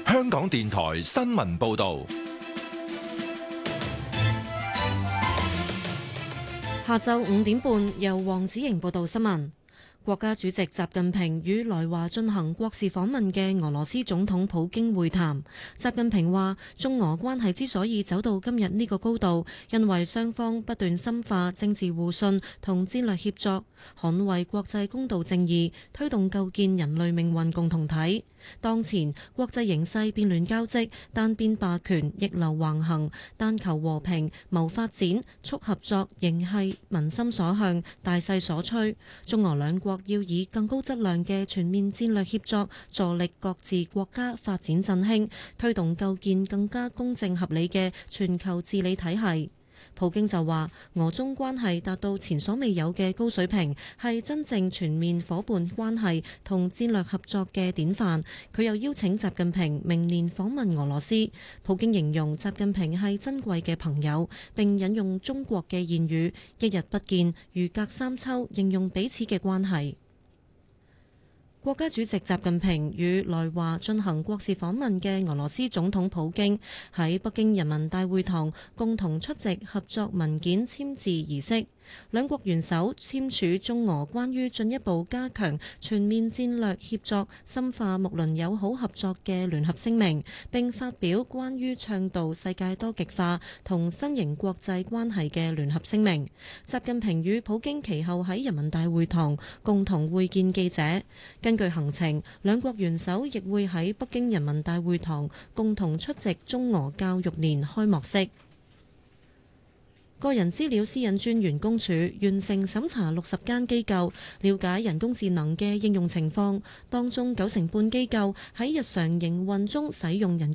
香港電台新聞報道。 下晝5點半，由黃子瑩報道新聞。國家主席習近平與來華進行國事訪問嘅俄羅斯總統普京會談。習近平話：中俄關係之所以走到今日呢個高度，因為雙方不斷深化政治互信同戰略協作，捍衛國際公道正義，推動構建人類命運共同體。當前國際形勢變亂交織，單邊霸權逆流橫行，單求和平謀發展，促合作仍係民心所向，大勢所趨。中俄兩國要以更高質量嘅全面戰略協作，助力各自國家發展振興，推動構建更加公正合理嘅全球治理體系。普京就話：俄中關係達到前所未有嘅高水平，係真正全面夥伴關係同戰略合作嘅典範。佢又邀請習近平明年訪問俄羅斯。普京形容習近平係珍貴嘅朋友，並引用中國嘅諺語：一日不見，如隔三秋，形容彼此嘅關係。國家主席習近平與來華進行國事訪問嘅俄羅斯總統普京喺北京人民大會堂共同出席合作文件簽字儀式。兩國元首簽署中俄關於進一步加強全面戰略協作、深化睦鄰友好合作嘅聯合聲明，並發表關於倡導世界多極化同新型國際關係嘅聯合聲明。習近平與普京其後喺人民大會堂共同會見記者。根據行程，兩國元首亦會喺北京人民大會堂共同出席中俄教育年開幕式。個人資料私隱專員公署完成審查60間機構，了解人工智能嘅應用情況，當中90%半機構喺日常營運中使用人